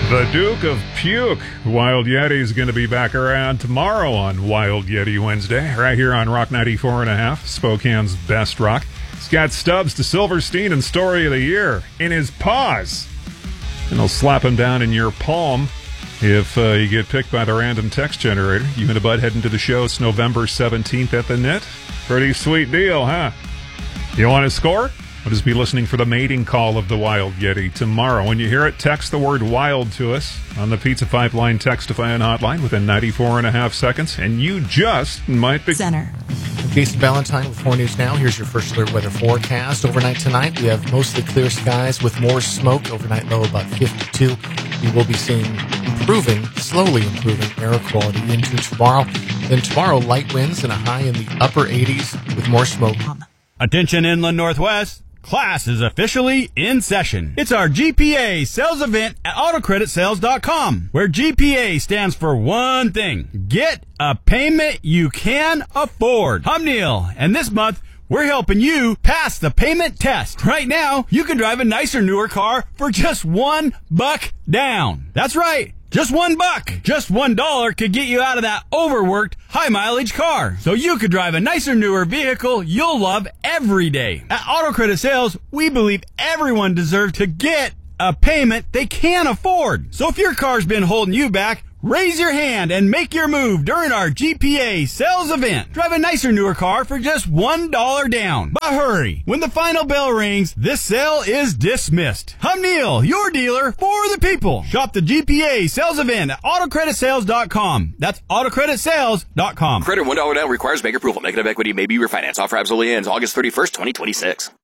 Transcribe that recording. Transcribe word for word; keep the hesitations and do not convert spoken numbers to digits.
The Duke of Puke, Wild Yeti, is going to be back around tomorrow on Wild Yeti Wednesday, right here on Rock ninety-four and a half, Spokane's best rock. He's got Stubbs to Silverstein and Story of the Year in his paws. And he'll slap him down in your palm if uh, you get picked by the random text generator. You and a bud heading to the show. It's November seventeenth at the Knit. Pretty sweet deal, huh? You want to score? We'll just be listening for the mating call of the Wild Yeti tomorrow. When you hear it, text the word WILD to us on the Pizza Pipeline text-to-fan hotline within ninety-four and a half seconds, and you just might be... Center. Jason Valentine with four News Now. Here's your first alert weather forecast. Overnight tonight, we have mostly clear skies with more smoke. Overnight low about fifty-two. We will be seeing improving, slowly improving air quality into tomorrow. Then tomorrow, light winds and a high in the upper eighties with more smoke. Attention Inland Northwest. Class is officially in session. It's our G P A sales event at auto credit sales dot com, where G P A stands for one thing: get a payment you can afford. I'm Neil, and this month we're helping you pass the payment test. Right now, you can drive a nicer, newer car for just one buck down. That's right. Just one buck, just one dollar could get you out of that overworked, high-mileage car. So you could drive a nicer, newer vehicle you'll love every day. At Auto Credit Sales, we believe everyone deserves to get a payment they can afford. So if your car's been holding you back, raise your hand and make your move during our G P A sales event. Drive a nicer, newer car for just one dollar down. But hurry, when the final bell rings, this sale is dismissed. I'm Neil, your dealer for the people. Shop the G P A sales event at auto credit sales dot com. That's auto credit sales dot com. Credit one dollar down requires bank approval. Negative equity may be refinanced. Offer absolutely ends August thirty-first, twenty twenty-six.